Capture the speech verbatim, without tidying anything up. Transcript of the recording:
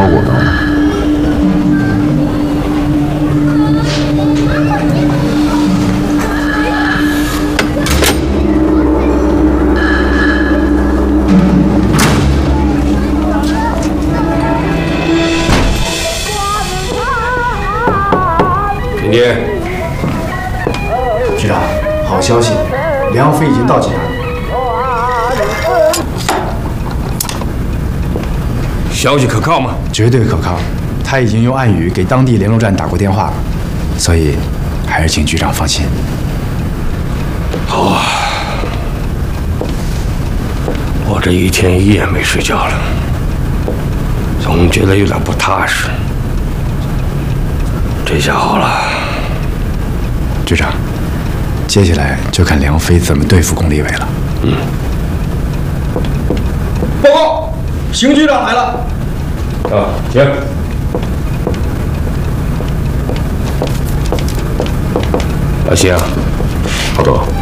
我高吗？ 田爹， 局长，好消息，梁飞已经到济南了。 消息可靠吗？ 绝对可靠，他已经用暗语给当地联络站打过电话了，所以还是请局长放心。 好啊，我这一天一夜没睡觉了，总觉得有点不踏实。这下好了， 局长，接下来就看梁飞怎么对付龚立伟了。 嗯。 报告，邢局长来了。 啊，行。阿星， 郝总，